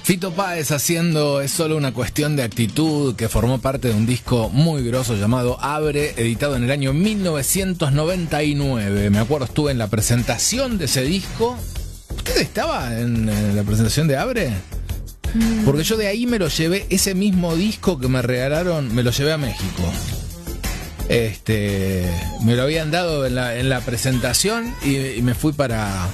Fito Páez haciendo Es solo una cuestión de actitud, que formó parte de un disco muy grosso llamado Abre, editado en el año 1999. Me acuerdo, estuve en la presentación de ese disco. ¿Usted estaba en la presentación de Abre? Porque yo de ahí me lo llevé, ese mismo disco que me regalaron, me lo llevé a México. Me lo habían dado en la presentación y me fui para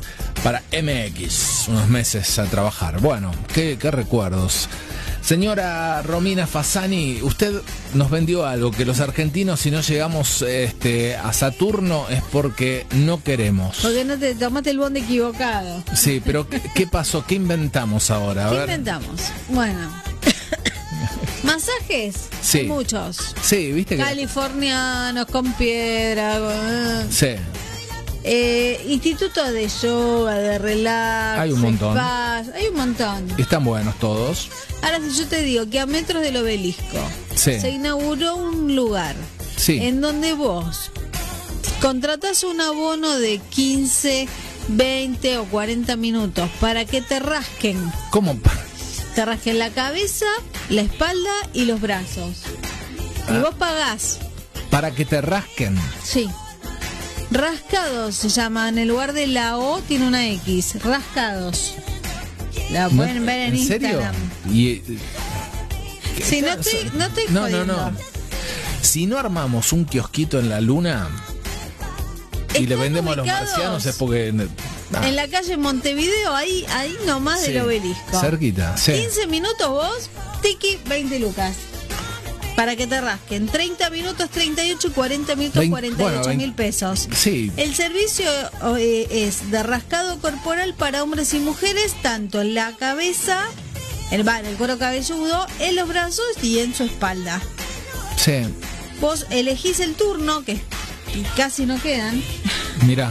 MX unos meses a trabajar. Bueno, qué recuerdos. Señora Romina Fasani, usted nos vendió algo, que los argentinos, si no llegamos a Saturno es porque no queremos. Porque no te tomaste el bondi equivocado. Sí, pero ¿qué pasó? ¿Qué inventamos ahora? ¿Qué inventamos? Bueno, masajes, sí. Muchos. Sí, viste que... Californianos con piedra. Sí. Instituto de yoga, de relax, hay un montón. spas, hay un montón. Están buenos todos. Ahora, si yo te digo que a metros del obelisco se inauguró un lugar en donde vos contratás un abono de 15, 20 o 40 minutos para que te rasquen. ¿Cómo? Te rasquen la cabeza, la espalda y los brazos. Y vos pagás. ¿Para que te rasquen? Sí. Rascados se llama, en el lugar de la O tiene una X, rascados. La pueden ver en Instagram. ¿En serio? Sí, no estoy jodiendo. No. Si no armamos un kiosquito en la luna y le vendemos a los marcianos es porque... En la calle Montevideo, ahí nomás del obelisco. Cerquita, sí. 15 minutos vos, tiki, 20 lucas. Para que te rasquen. 30 minutos, 38 y 40 minutos, 48.000 pesos. Sí. El servicio es de rascado corporal para hombres y mujeres, tanto en la cabeza, el cuero cabelludo, en los brazos y en su espalda. Sí. Vos elegís el turno, que casi no quedan. Mirá.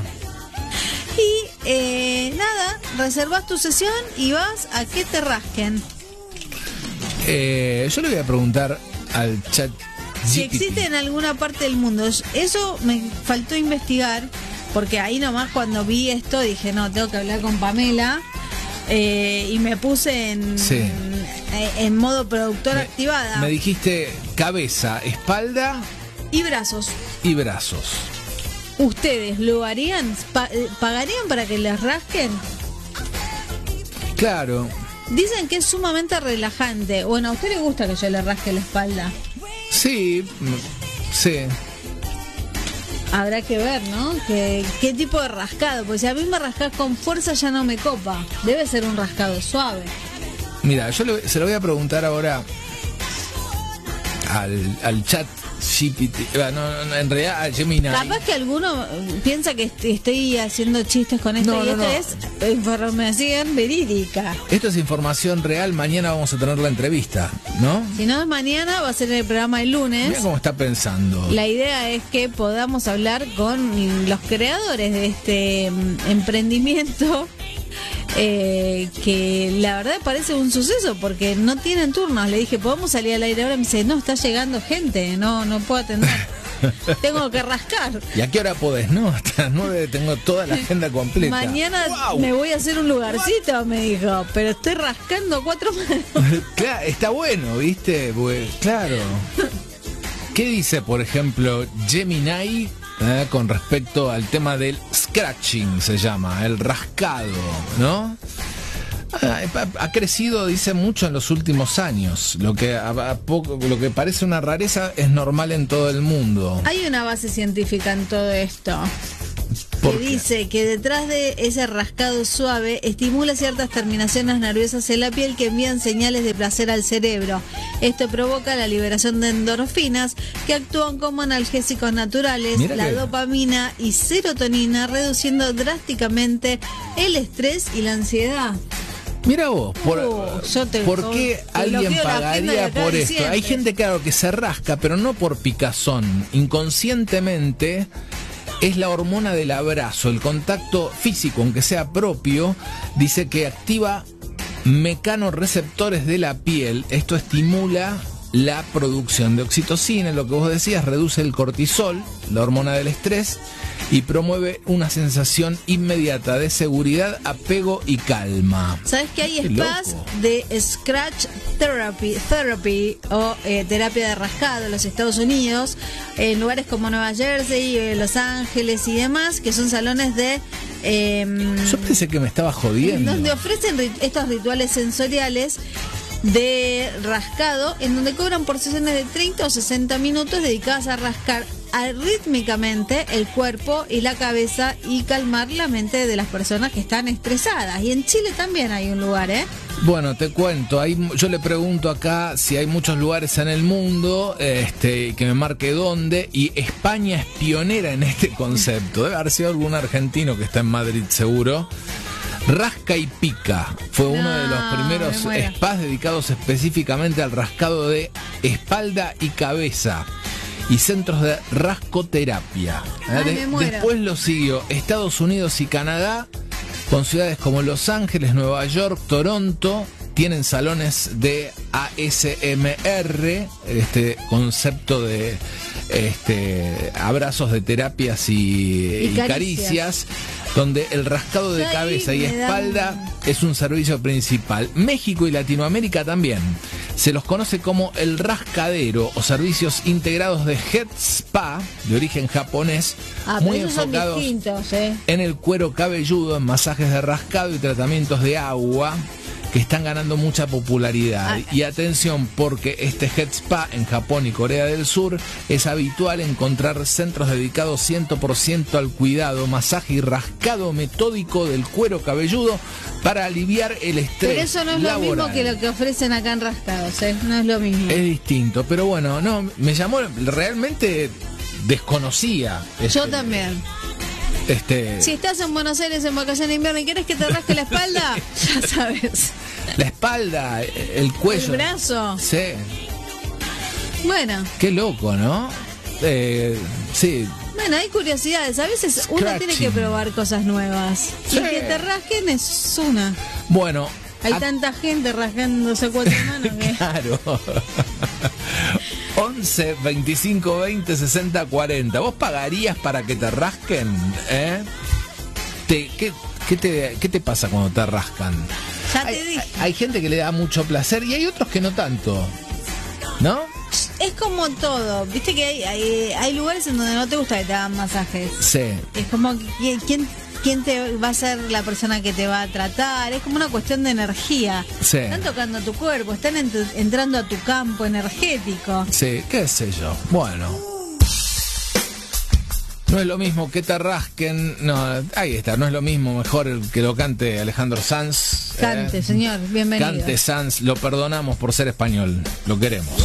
Y reservás tu sesión y vas a que te rasquen. Yo le voy a preguntar al chat si existe en alguna parte del mundo. Eso me faltó investigar, porque ahí nomás cuando vi esto dije, no, tengo que hablar con Pamela, y me puse en modo productora activada. Me dijiste cabeza, espalda y brazos. ¿Ustedes lo harían? ¿Pagarían para que les rasquen? Claro. Dicen que es sumamente relajante. Bueno, ¿a usted le gusta que yo le rasque la espalda? Sí. Habrá que ver, ¿no? ¿Qué tipo de rascado? Porque si a mí me rascas con fuerza ya no me copa. Debe ser un rascado suave. Mira, se lo voy a preguntar ahora al chat GPT. No, en realidad a Gemini. Capaz que alguno piensa que estoy haciendo chistes con esto. Esto es información verídica. Esto es información real. Mañana vamos a tener la entrevista, ¿no? Si no es mañana, va a ser el programa el lunes. Mira cómo está pensando. La idea es que podamos hablar con los creadores de este emprendimiento, que la verdad parece un suceso porque no tienen turnos. Le dije, ¿podemos salir al aire ahora? Me dice, no, está llegando gente, no puedo atender. Tengo que rascar. ¿Y a qué hora podés? No, hasta las 9 tengo toda la agenda completa. Mañana me voy a hacer un lugarcito, me dijo, pero estoy rascando 4 manos. Claro, está bueno, ¿viste? Pues, claro. ¿Qué dice, por ejemplo, Gemini con respecto al tema del scratching, se llama, el rascado, ¿no? Ha crecido, dice, mucho en los últimos años. Lo que parece una rareza es normal en todo el mundo. Hay una base científica en todo esto. Que dice que detrás de ese rascado suave estimula ciertas terminaciones nerviosas en la piel que envían señales de placer al cerebro. Esto provoca la liberación de endorfinas que actúan como analgésicos naturales, dopamina y serotonina, reduciendo drásticamente el estrés y la ansiedad. Mira vos, ¿por qué alguien pagaría por esto? Hay gente, claro, que se rasca, pero no por picazón. Inconscientemente es la hormona del abrazo, el contacto físico, aunque sea propio, dice que activa mecanorreceptores de la piel. Esto estimula la producción de oxitocina, lo que vos decías, reduce el cortisol, la hormona del estrés, y promueve una sensación inmediata de seguridad, apego y calma. ¿Sabes que hay Qué spas loco. de Scratch Therapy o terapia de rascado en los Estados Unidos, en lugares como Nueva Jersey, Los Ángeles y demás, que son salones de... Yo pensé que me estaba jodiendo. donde ofrecen estos rituales sensoriales de rascado, en donde cobran por sesiones de 30 o 60 minutos dedicadas a rascar rítmicamente el cuerpo y la cabeza y calmar la mente de las personas que están estresadas. Y en Chile también hay un lugar, ¿eh? Bueno, te cuento, yo le pregunto acá si hay muchos lugares en el mundo, que me marque dónde, y España es pionera en este concepto. Debe haber sido algún argentino que está en Madrid seguro. Rasca y Pica fue uno de los primeros me muero. spas dedicados específicamente al rascado de espalda y cabeza y centros de rascoterapia. Ay, me muero. Después lo siguió Estados Unidos y Canadá, con ciudades como Los Ángeles, Nueva York, Toronto. Tienen salones de ASMR, concepto de abrazos de terapias y caricias, donde el rascado de Ay, cabeza y me da espalda es un servicio principal. México y Latinoamérica también. Se los conoce como el rascadero o servicios integrados de Head Spa, de origen japonés, muy pero esos son enfocados distintos, ¿eh? en el cuero cabelludo, en masajes de rascado y tratamientos de agua, que están ganando mucha popularidad. Y atención, porque este Head Spa en Japón y Corea del Sur es habitual encontrar centros dedicados 100% al cuidado, masaje y rascado metódico del cuero cabelludo para aliviar el estrés Pero eso no es laboral. lo mismo que lo que ofrecen acá en Rascados, ¿eh? No es lo mismo. Es distinto, pero bueno, no, me llamó, realmente desconocía. Yo también. Si estás en Buenos Aires en vacaciones de invierno y quieres que te rasque la espalda, ya sabes. La espalda, el cuello. El brazo. Sí. Bueno. Qué loco, ¿no? Sí. Bueno, hay curiosidades. A veces uno tiene que probar cosas nuevas. Sí. Y que te rasquen es una. Bueno. Hay tanta gente rasgándose a cuatro manos que... Claro. 11 25 20 60 40. ¿Vos pagarías para que te rasquen? ¿Qué te pasa cuando te rascan? Ya te dije. Hay gente que le da mucho placer y hay otros que no tanto, ¿no? Es como todo. Viste que hay lugares en donde no te gusta que te hagan masajes. Sí. Es como que quién te va a ser la persona que te va a tratar. Es como una cuestión de energía. Sí. Están tocando tu cuerpo, están entrando a tu campo energético. Sí, qué sé yo. Bueno. No es lo mismo que te rasquen. No, ahí está, no es lo mismo. Mejor el que lo cante Alejandro Sanz. Cante, señor, bienvenido. Cante Sanz, lo perdonamos por ser español. Lo queremos.